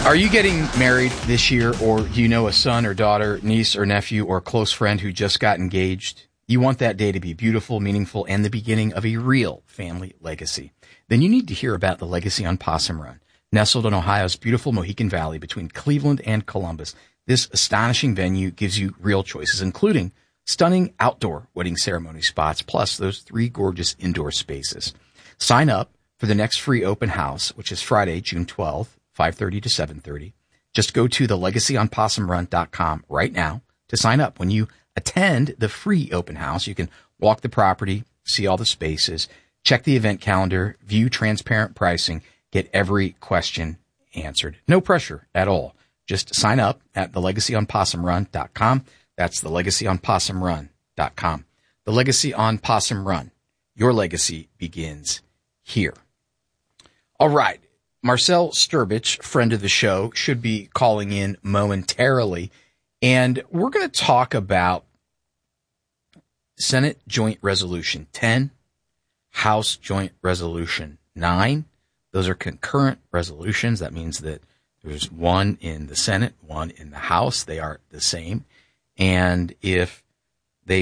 Are you getting married this year, or do you know a son or daughter, niece or nephew, or close friend who just got engaged? You want that day to be beautiful, meaningful, and the beginning of a real family legacy. Then you need to hear about the Legacy on Possum Run. Nestled in Ohio's beautiful Mohican Valley between Cleveland and Columbus, this astonishing venue gives you real choices, including stunning outdoor wedding ceremony spots, plus those 3 gorgeous indoor spaces. Sign up for the next free open house, which is Friday, June 12th. 5:30 to 7:30. Just go to thelegacyonpossumrun.com right now to sign up. When you attend the free open house, you can walk the property, see all the spaces, check the event calendar, view transparent pricing, get every question answered. No pressure at all. Just sign up at thelegacyonpossumrun.com. That's thelegacyonpossumrun.com. The Legacy on Possum Run. Your legacy begins here. All right. Marcel Sturbich, friend of the show, should be calling in momentarily. And we're going to talk about Senate Joint Resolution 10, House Joint Resolution 9. Those are concurrent resolutions. That means that there's one in the Senate, one in the House. They are the same. And if they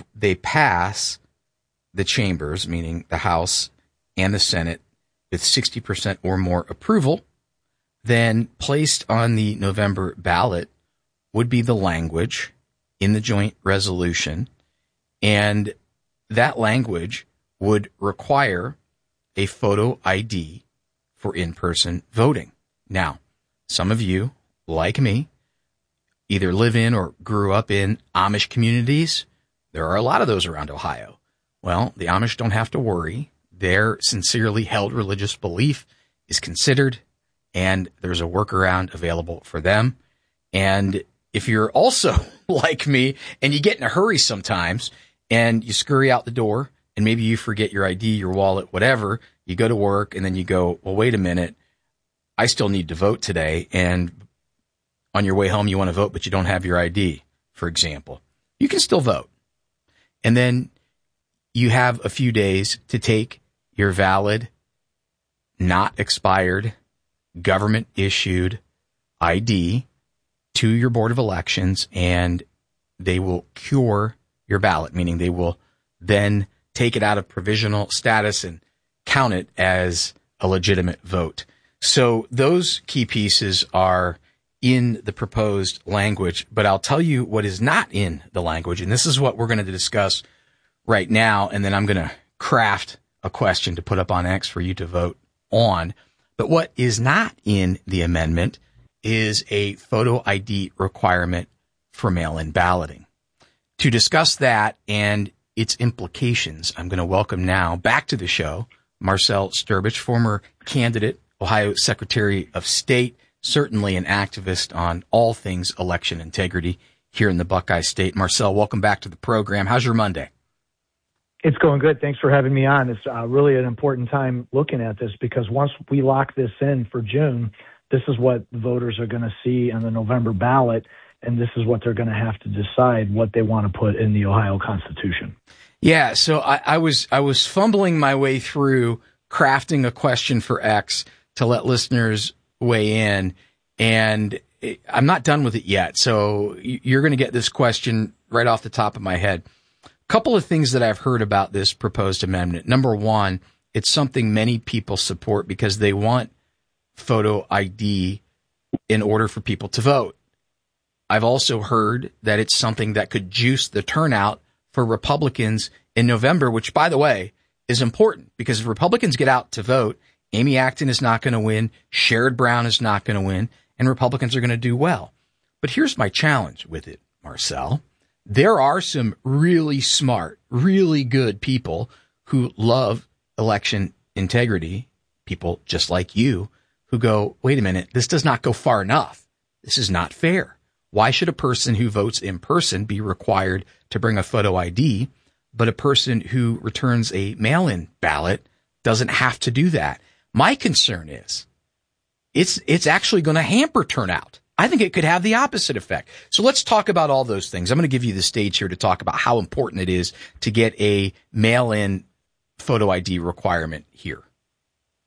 pass the chambers, meaning the House and the Senate, with 60% or more approval, then placed on the November ballot would be the language in the joint resolution, and that language would require a photo ID for in-person voting. Now, some of you, like me, either live in or grew up in Amish communities. There are a lot of those around Ohio. Well, the Amish don't have to worry. Their sincerely held religious belief is considered, and there's a workaround available for them. And if you're also like me and you get in a hurry sometimes and you scurry out the door and maybe you forget your ID, your wallet, whatever, you go to work and then you go, well, wait a minute, I still need to vote today. And on your way home, you want to vote, but you don't have your ID, for example. You can still vote. And then you have a few days to take your valid, not expired, government-issued ID to your Board of Elections, and they will cure your ballot, meaning they will then take it out of provisional status and count it as a legitimate vote. So those key pieces are in the proposed language, but I'll tell you what is not in the language, and this is what we're going to discuss right now, and then I'm going to craft a question to put up on X for you to vote on. But what is not in the amendment is a photo ID requirement for mail-in balloting. To discuss that and its implications, I'm going to welcome now back to the show Marcel Sturbich, former candidate, Ohio Secretary of State, certainly an activist on all things election integrity here in the Buckeye State. Marcel, welcome back to the program. How's your Monday? It's going good. Thanks for having me on. It's really an important time looking at this because once we lock this in for June, this is what voters are going to see on the November ballot, and this is what they're going to have to decide what they want to put in the Ohio Constitution. Yeah, so I was fumbling my way through crafting a question for X to let listeners weigh in, and I'm not done with it yet. So you're going to get this question right off the top of my head. Couple of things that I've heard about this proposed amendment. Number one, it's something many people support because they want photo ID in order for people to vote. I've also heard that it's something that could juice the turnout for Republicans in November, which, by the way, is important because if Republicans get out to vote, Amy Acton is not going to win, Sherrod Brown is not going to win, and Republicans are going to do well. But here's my challenge with it, Marcel. There are some really smart, really good people who love election integrity, people just like you, who go, wait a minute, this does not go far enough. This is not fair. Why should a person who votes in person be required to bring a photo ID, but a person who returns a mail-in ballot doesn't have to do that? My concern is it's actually going to hamper turnout. I think it could have the opposite effect. So let's talk about all those things. I'm going to give you the stage here to talk about how important it is to get a mail-in photo ID requirement here.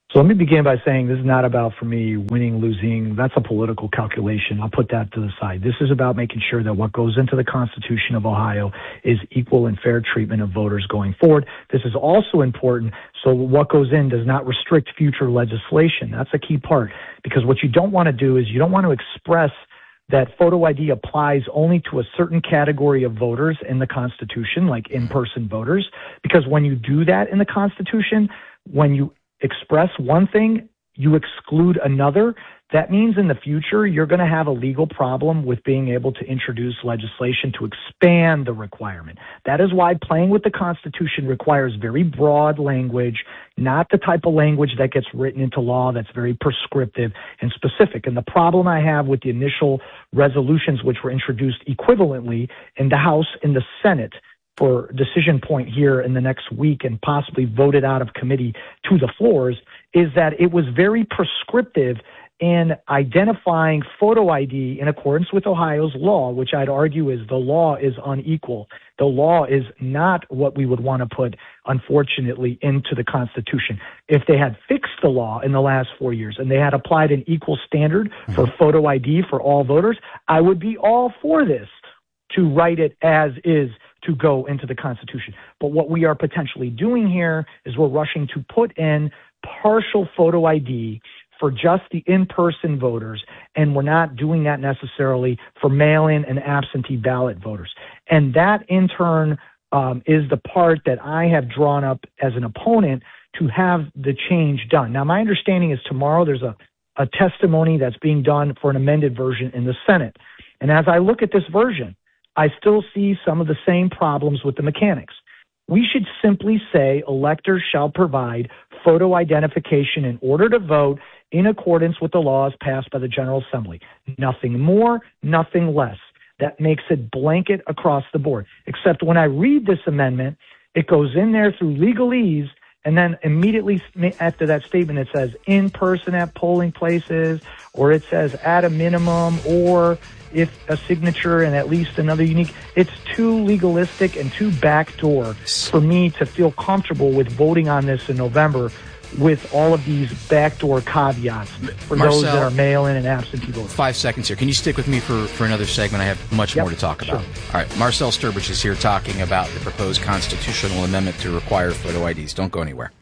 So let me begin by saying this is not about, for me, winning, losing. That's a political calculation. I'll put that to the side. This is about making sure that what goes into the Constitution of Ohio is equal and fair treatment of voters going forward. This is also important, so what goes in does not restrict future legislation. That's a key part, because what you don't want to do is you don't want to express that photo ID applies only to a certain category of voters in the Constitution, like in-person voters, because when you do that in the Constitution, when you express one thing, you exclude another. That means in the future, you're going to have a legal problem with being able to introduce legislation to expand the requirement. That is why playing with the Constitution requires very broad language, not the type of language that gets written into law that's very prescriptive and specific. And the problem I have with the initial resolutions, which were introduced equivalently in the House and the Senate, for decision point here in the next week and possibly voted out of committee to the floors, is that it was very prescriptive in identifying photo ID in accordance with Ohio's law, which I'd argue is the law is unequal. The law is not what we would want to put, unfortunately, into the Constitution. If they had fixed the law in the last 4 years and they had applied an equal standard for photo ID for all voters, I would be all for this, to write it as is, to go into the Constitution. But what we are potentially doing here is we're rushing to put in partial photo ID for just the in-person voters, and we're not doing that necessarily for mail-in and absentee ballot voters. And that, in turn, is the part that I have drawn up as an opponent to have the change done. Now, my understanding is tomorrow there's a testimony that's being done for an amended version in the Senate. And as I look at this version, I still see some of the same problems with the mechanics. We should simply say electors shall provide photo identification in order to vote in accordance with the laws passed by the General Assembly. Nothing more, nothing less. That makes it blanket across the board. Except when I read this amendment, it goes in there through legalese, and then immediately after that statement, it says in person at polling places, or it says at a minimum, or if a signature and at least another unique. It's too legalistic and too backdoor for me to feel comfortable with voting on this in November with all of these backdoor caveats for Marcel, those that are mail-in and absentee voters. 5 seconds here. Can you stick with me for another segment? I have much more to talk about. Sure. All right. Marcel Sturbridge is here talking about the proposed constitutional amendment to require photo IDs. Don't go anywhere.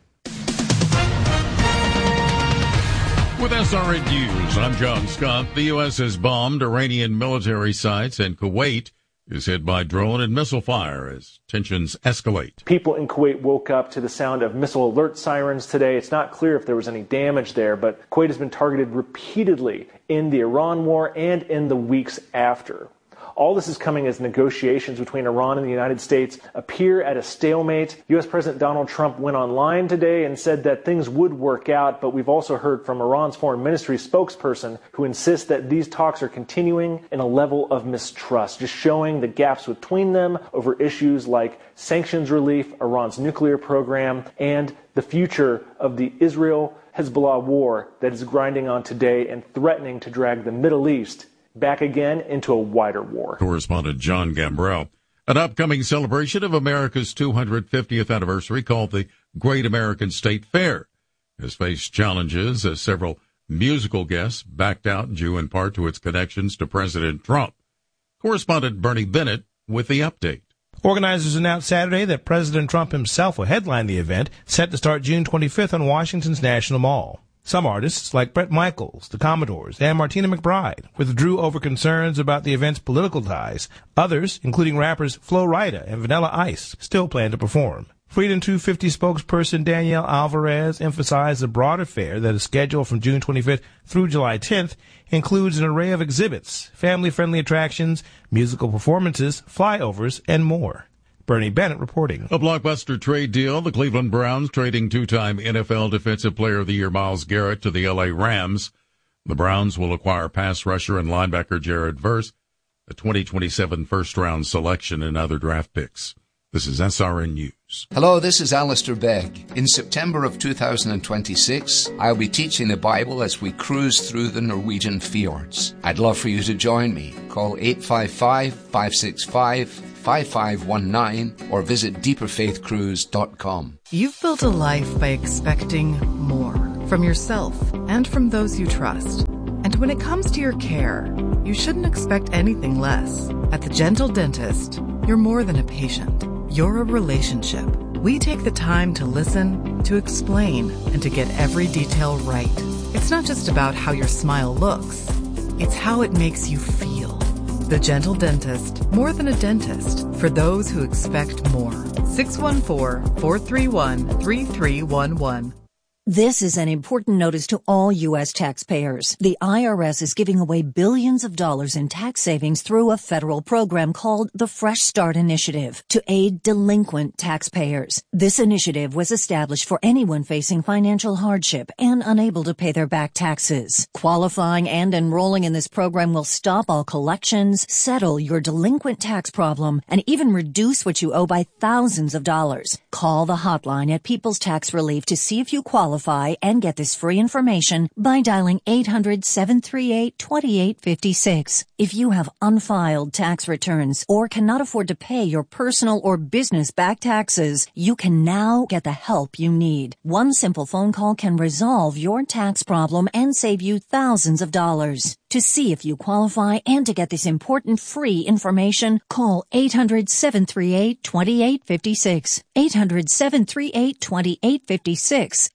With SRN News, I'm John Scott. The U.S. has bombed Iranian military sites, and Kuwait is hit by drone and missile fire as tensions escalate. People in Kuwait woke up to the sound of missile alert sirens today. It's not clear if there was any damage there, but Kuwait has been targeted repeatedly in the Iran war and in the weeks after. All this is coming as negotiations between Iran and the United States appear at a stalemate. U.S. President Donald Trump went online today and said that things would work out, but we've also heard from Iran's foreign ministry spokesperson who insists that these talks are continuing in a level of mistrust, just showing the gaps between them over issues like sanctions relief, Iran's nuclear program, and the future of the Israel-Hezbollah war that is grinding on today and threatening to drag the Middle East back again into a wider war. Correspondent John Gambrell. An upcoming celebration of America's 250th anniversary called the Great American State Fair has faced challenges as several musical guests backed out due in part to its connections to President Trump. Correspondent Bernie Bennett with the update. Organizers announced Saturday that President Trump himself will headline the event, set to start June 25th on Washington's National Mall. Some artists, like Bret Michaels, the Commodores, and Martina McBride, withdrew over concerns about the event's political ties. Others, including rappers Flo Rida and Vanilla Ice, still plan to perform. Freedom 250 spokesperson Danielle Alvarez emphasized the broader fair that is scheduled from June 25th through July 10th includes an array of exhibits, family-friendly attractions, musical performances, flyovers, and more. Bernie Bennett reporting. A blockbuster trade deal. The Cleveland Browns trading two-time NFL Defensive Player of the Year Myles Garrett to the L.A. Rams. The Browns will acquire pass rusher and linebacker Jared Verse, a 2027 first-round selection, and other draft picks. This is SRN News. Hello, this is Alistair Begg. In September of 2026, I'll be teaching the Bible as we cruise through the Norwegian fjords. I'd love for you to join me. Call 855-565-5519 or visit deeperfaithcruise.com. You've built a life by expecting more. from yourself and from those you trust. And when it comes to your care, you shouldn't expect anything less. At the Gentle Dentist, you're more than a patient. You're a relationship. We take the time to listen, to explain, and to get every detail right. It's not just about how your smile looks. It's how it makes you feel. The Gentle Dentist, more than a dentist, for those who expect more. 614-431-3311. This is an important notice to all U.S. taxpayers. The IRS is giving away billions of dollars in tax savings through a federal program called the Fresh Start Initiative to aid delinquent taxpayers. This initiative was established for anyone facing financial hardship and unable to pay their back taxes. Qualifying and enrolling in this program will stop all collections, settle your delinquent tax problem, and even reduce what you owe by thousands of dollars. Call the hotline at People's Tax Relief to see if you qualify and get this free information by dialing 800-738-2856. If you have unfiled tax returns or cannot afford to pay your personal or business back taxes, you can now get the help you need. One simple phone call can resolve your tax problem and save you thousands of dollars. To see if you qualify and to get this important free information, call 800-738-2856. 800-738-2856.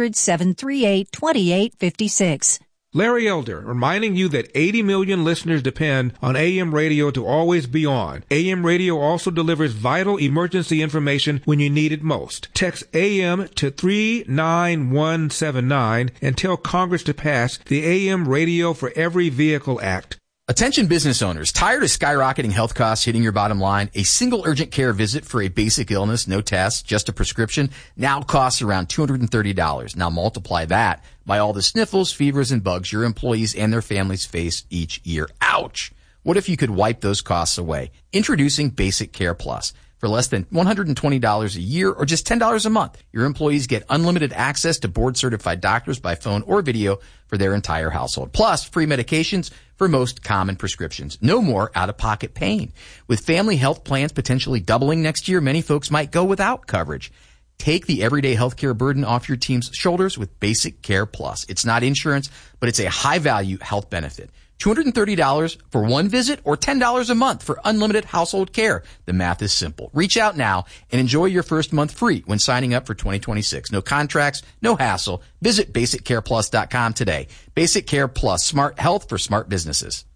800-738-2856. Larry Elder, reminding you that 80 million listeners depend on AM radio to always be on. AM radio also delivers vital emergency information when you need it most. Text AM to 39179 and tell Congress to pass the AM Radio for Every Vehicle Act. Attention business owners, tired of skyrocketing health costs hitting your bottom line? A single urgent care visit for a basic illness, no tests, just a prescription, now costs around $230. Now multiply that by all the sniffles, fevers, and bugs your employees and their families face each year. Ouch! What if you could wipe those costs away? Introducing Basic Care Plus. For less than $120 a year or just $10 a month, your employees get unlimited access to board-certified doctors by phone or video for their entire household. Plus, free medications for most common prescriptions. No more out-of-pocket pain. With family health plans potentially doubling next year, many folks might go without coverage. Take the everyday healthcare burden off your team's shoulders with Basic Care Plus. It's not insurance, but it's a high-value health benefit. $230 for one visit or $10 a month for unlimited household care. The math is simple. Reach out now and enjoy your first month free when signing up for 2026. No contracts, no hassle. Visit BasicCarePlus.com today. Basic Care Plus, smart health for smart businesses.